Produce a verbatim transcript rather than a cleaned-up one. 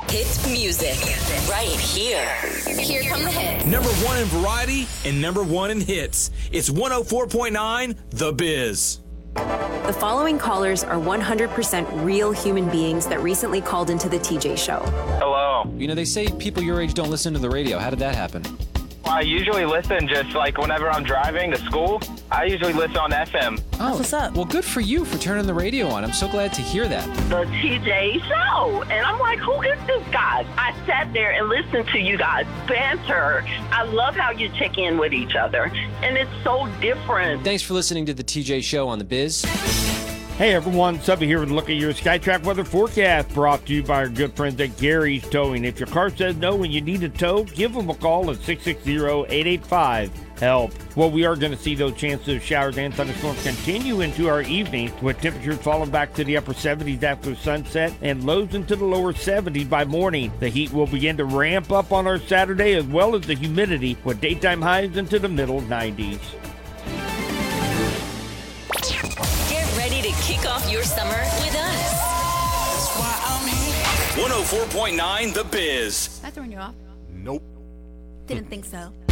Hit music. Right here. Here come the hits. Number one in variety and number one in hits. It's one oh four point nine The Biz. The following callers are one hundred percent real human beings that recently called into the T J Show. Hello. You know, they say people your age don't listen to the radio. How did that happen? I usually listen just like whenever I'm driving to school. I usually listen on F M. Oh, what's up? Well, good for you for turning the radio on. I'm so glad to hear that. The T J Show. And I'm like, who is this guy? I sat there and listened to you guys banter. I love how you check in with each other. And it's so different. Thanks for listening to the T J Show on The Biz. Hey everyone, Subby here with a look at your SkyTrack weather forecast brought to you by our good friends at Gary's Towing. If your car says no and you need a tow, give them a call at six six zero, eight eight five, HELP. Well, we are going to see those chances of showers and thunderstorms continue into our evening, with temperatures falling back to the upper seventies after sunset and lows into the lower seventies by morning. The heat will begin to ramp up on our Saturday, as well as the humidity, with daytime highs into the middle nineties. Ready to kick off your summer with us. That's why I'm here. one oh four point nine The Biz. Did I throw you off? Nope. Didn't think so.